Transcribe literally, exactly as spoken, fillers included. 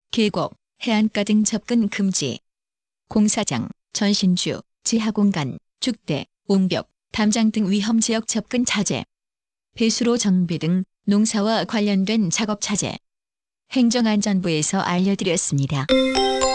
계곡, 해안가 등 접근 금지. 공사장, 전신주, 지하공간, 죽대, 옹벽, 담장 등 위험지역 접근 자제. 배수로 정비 등 농사와 관련된 작업 자제. 행정안전부에서 알려드렸습니다.